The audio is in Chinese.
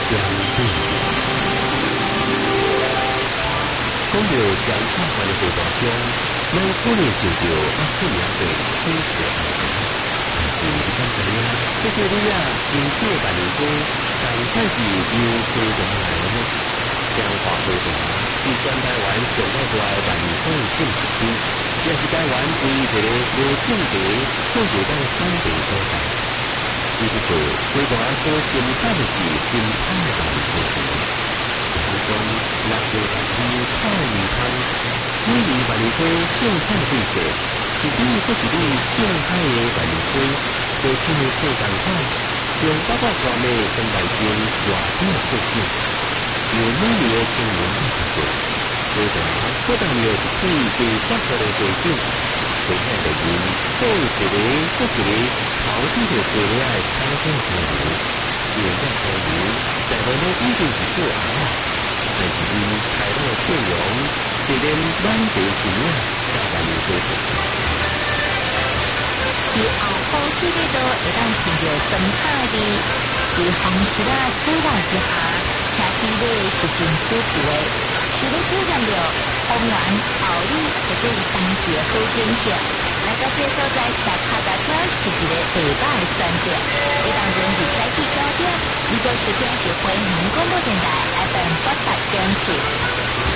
江对讲到江化环的过程中，咱可能想到出名的水水安全，但是你敢知影，这些你真少万年多，但算是由水中来的呢？江化河川是全台湾上较大的万年水性时区，也是台湾唯一一个无种地、种植到产地所在。伊不过水大所生产的是金泰万年水田。当中6月10日草鱼汤，每年万年水盛产的季节，一比搁一比盛海的万年水，多出的水同款，将800多米跟内间外点出境，由每年的青年到10岁，水大不但有一批被杀出的水景，水海的人做一个做一个逃避着水里的产生河流，只要河流在河内已经是做好了。但是因海陆作用，虽然满地是影，但万年水平。 伫后埔水里头会当听到生态的，伫风湿啊滋润之下，听起来是真舒服的。除了体验到丰原、后里或者是当时的好景色，来到这所在骑脚踏车是一个袂歹的选择。会当前日早起9点，你所收听是花莲广播电台 FM 88.7。